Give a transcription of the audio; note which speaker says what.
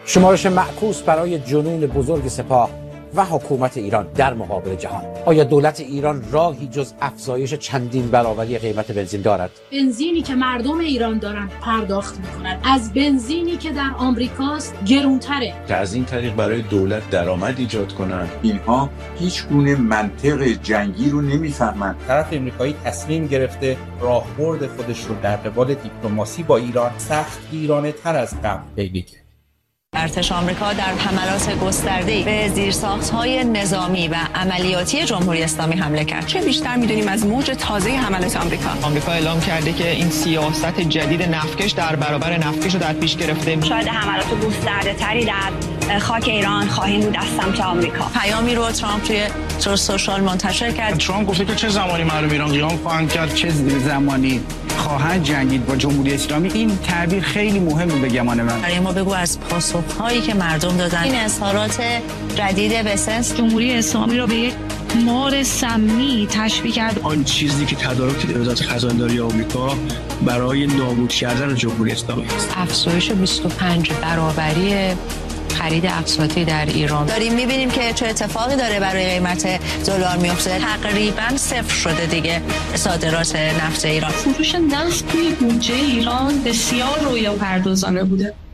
Speaker 1: شمارش معکوس برای جنون بزرگ سپاه و حکومت ایران در مقابل جهان. آیا دولت ایران راهی جز افزایش چندین برابری قیمت بنزین دارد؟
Speaker 2: بنزینی که مردم ایران دارن پرداخت میکنن از بنزینی که در آمریکاست گرونتره.
Speaker 3: که از این طریق برای دولت درآمد ایجاد کنن.
Speaker 4: اینها هیچ گونه منطق جنگی رو نمیفهمند.
Speaker 5: طرف امریکایی تصمیم گرفته راهبرد خودش رو در قبال دیپلماسی با ایران سخت گیرانه تر از قبل بگیره.
Speaker 6: ارتش آمریکا در حملات گسترده‌ای به زیرساخت‌های نظامی و عملیاتی جمهوری اسلامی حمله کرد.
Speaker 7: چه بیشتر می‌دونیم از موج تازه حملات آمریکا؟
Speaker 8: آمریکا اعلام کرده که این سیاست جدید نفتکش در برابر نفتکش رو در پیش گرفته.
Speaker 9: شاید حملات گسترده‌تری در خاک ایران خواهیم بود از سمت آمریکا.
Speaker 6: پیامی رو ترامپ توی سوشال منتشر کرد.
Speaker 10: ترامپ گفته که چه زمانی مردم ایران قیام خواهند کرد، چه زمانی خواهند جنگید با جمهوری اسلامی. این تعبیر خیلی مهمه به گمان من.
Speaker 6: برای ما بگو از پاسخ‌هایی که مردم دادن. این اظهارات جدید بسنس
Speaker 11: جمهوری اسلامی رو به یک مار سمی تشبیه کرد.
Speaker 10: آن چیزی که تدارک وزارت خزانداری آمریکا برای نابود کردن جمهوری اسلامی است.
Speaker 12: افزایش 25 برابری خرید اقساطی در ایران.
Speaker 6: داریم می‌بینیم که چه اتفاقی داره برای قیمت دلار میفته. تقریباً صفر شده دیگه صادرات نفت ایران.
Speaker 11: فروش نفت توی بودجه ایران بسیار رویاپردازانه بوده.